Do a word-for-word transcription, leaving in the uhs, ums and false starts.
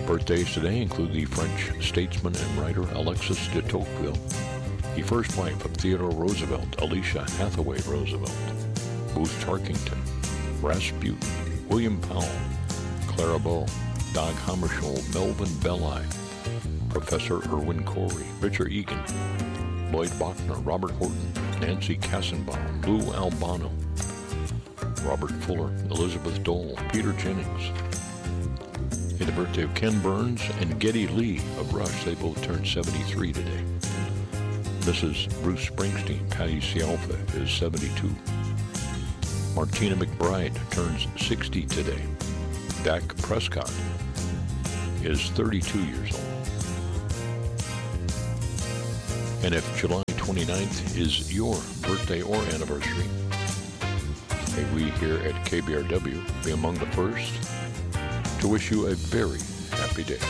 Birthdays today include the French statesman and writer Alexis de Tocqueville, the first wife of Theodore Roosevelt, Alicia Hathaway Roosevelt, Booth Tarkington, Rasputin, William Powell, Clara Bow, Dag Hammarskjöld, Melvin Belli, Professor Irwin Corey, Richard Egan, Lloyd Bachner, Robert Horton, Nancy Kassenbaum, Lou Albano, Robert Fuller, Elizabeth Dole, Peter Jennings. And the birthday of Ken Burns and Geddy Lee of Rush. They both turned seventy-three today. Missus Bruce Springsteen, Patty Cialfa, is seventy-two. Martina McBride turns sixty today. Dak Prescott is thirty-two years old. And if July twenty-ninth is your birthday or anniversary, may we here at K B R W be among the first to wish you a very happy day.